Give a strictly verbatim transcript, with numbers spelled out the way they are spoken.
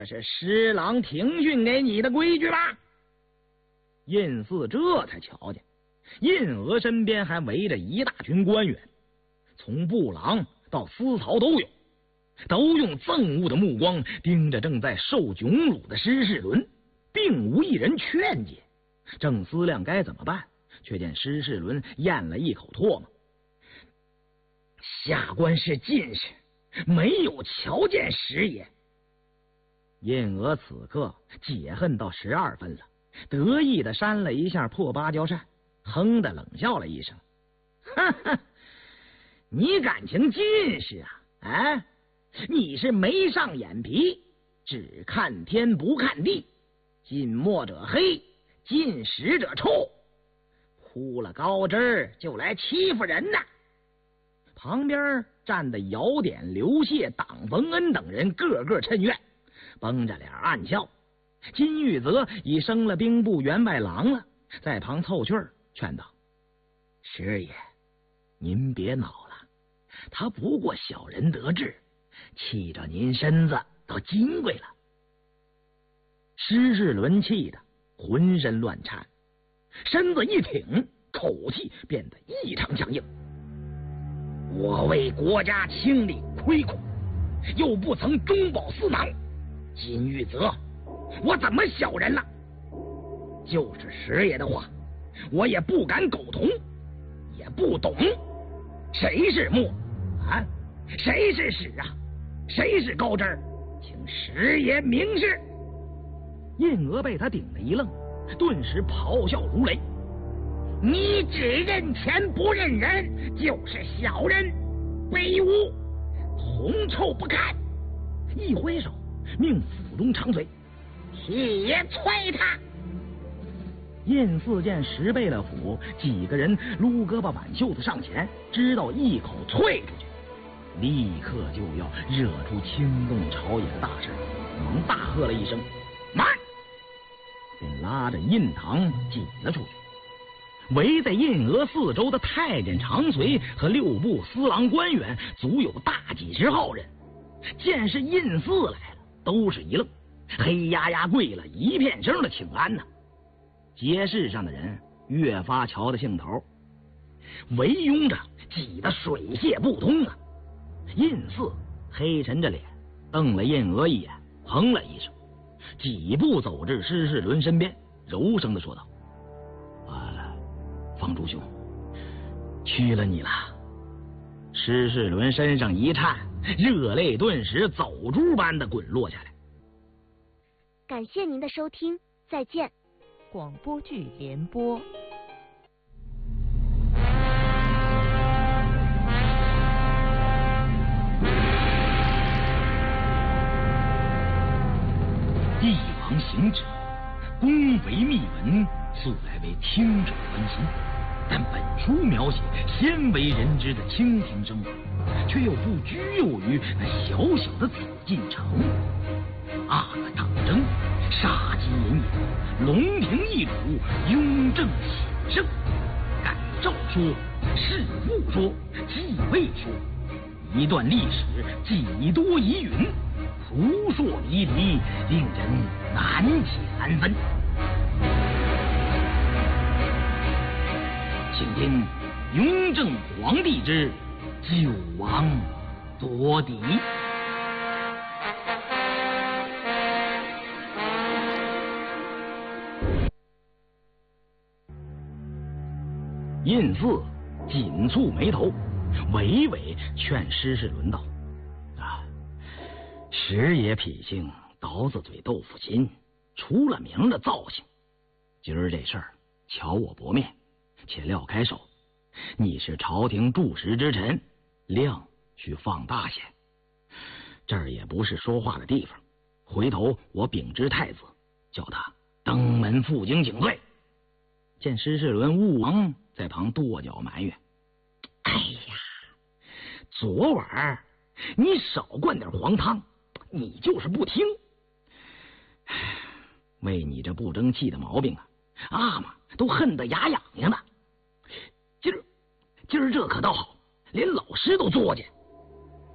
这是施琅庭训给你的规矩吧？胤祀这才瞧见，胤娥身边还围着一大群官员，从部郎到司曹都有，都用憎恶的目光盯着正在受窘辱的施世伦，并无一人劝解。正思量该怎么办，却见施世伦咽了一口唾沫：“下官是进士，没有瞧见时也。”胤娥此刻解恨到十二分了，得意的扇了一下破芭蕉扇，哼的冷笑了一声：“哈哈，你感情进士啊？哎，你是没上眼皮，只看天不看地，近墨者黑，近史者臭，呼了高枝儿就来欺负人呐！”旁边站的姚典、刘谢、党逢恩等人个个趁怨，绷着脸暗笑。金玉泽已升了兵部员外郎了，在旁凑趣儿劝道：“师爷，您别恼了，他不过小人得志，气着您身子都金贵了。”施世伦气得浑身乱颤，身子一挺，口气变得异常强硬：“我为国家清理亏空，又不曾中饱私囊，金玉泽，我怎么小人了？就是师爷的话，我也不敢苟同，也不懂谁是墨啊，谁是史啊，谁是高枝儿，请师爷明示。”胤娥被他顶了一愣，顿时咆哮如雷：“你只认钱不认人，就是小人，卑污，铜臭不堪！”一挥手，命府中长随铁踹他。胤祀见石贝勒府几个人撸胳膊挽袖子上前，知道一口啐出去，立刻就要惹出惊动朝野的大事，忙大喝了一声：“慢！”便拉着胤堂挤了出去。围在胤娥四周的太监长随和六部司郎官员足有大几十号人，见是胤祀来了，都是一愣，黑压压跪了一片声的请安呢。街市上的人越发瞧得兴头，围拥着挤得水泄不通啊。胤祀黑沉着脸瞪了胤娥一眼，哼了一声，几步走至施世伦身边，柔声的说道：“啊，方主兄，屈了你了。”施世伦身上一颤，热泪顿时走珠般的滚落下来。 感谢您的收听，再见。 广播剧联播。 帝王行止，宫闱秘闻素来为听者关心，但本书描写鲜为人知的清廷生活，却又不拘囿于那小小的紫禁城。阿哥党争，杀机隐隐，龙庭易主，雍正显圣。改诏说，事务说，继位说，一段历史几多疑云，扑朔迷离，令人难解难分。请听雍正皇帝之九王夺嫡。胤祀紧蹙眉头，娓娓劝施世伦道：“啊，石爷脾性刀子嘴豆腐心，出了名的造性。今儿这事儿，瞧我薄面，且撂开手。你是朝廷柱石之臣，量需放大些。这儿也不是说话的地方，回头我禀知太子，叫他登门负荆请罪。”见施世伦误王在旁跺脚埋怨：“哎呀，昨晚你少灌点黄汤，你就是不听。为你这不争气的毛病啊，阿玛都恨得牙痒痒了。今儿今儿这可倒好，连老师都作践。